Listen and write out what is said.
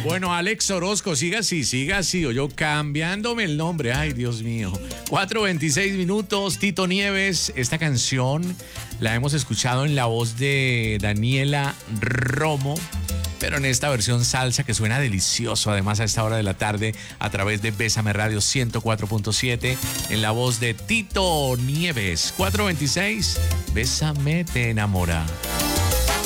Bueno, Alex Orozco, siga así, o yo cambiándome el nombre. Ay, Dios mío. 4:26 minutos, Tito Nieves. Esta canción la hemos escuchado en la voz de Daniela Romo, pero en esta versión salsa que suena delicioso, además a esta hora de la tarde, a través de Bésame Radio 104.7, en la voz de Tito Nieves. 4:26, Bésame, te enamora.